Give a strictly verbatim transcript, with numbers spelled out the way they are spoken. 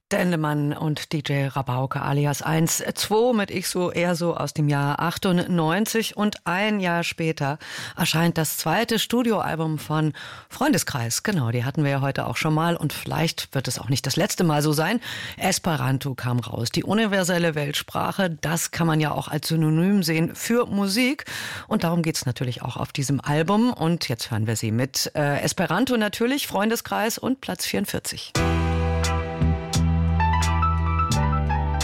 Dendemann und D J Rabauke alias eins zwei mit Ich so eher so aus dem Jahr achtundneunzig, und ein Jahr später erscheint das zweite Studioalbum von Freundeskreis. Genau, die hatten wir ja heute auch schon mal, und vielleicht wird es auch nicht das letzte Mal so sein. Esperanto kam raus, die universelle Weltsprache. Das kann man ja auch als Synonym sehen für Musik, und darum geht's natürlich auch auf diesem Album. Und jetzt hören wir sie mit äh, Esperanto natürlich, Freundeskreis und Platz vierundvierzig.